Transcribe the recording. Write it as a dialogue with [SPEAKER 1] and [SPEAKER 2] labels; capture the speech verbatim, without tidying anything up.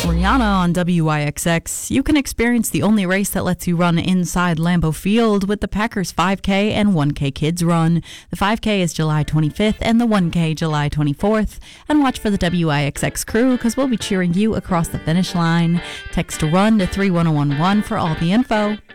[SPEAKER 1] Rihanna on W I X X. You can experience the only race that lets you run inside Lambeau Field with the Packers five K and one K Kids Run. The five K is July twenty-fifth and the one K July twenty-fourth. And watch for the W I X X crew because we'll be cheering you across the finish line. Text RUN to three one zero one one for all the info.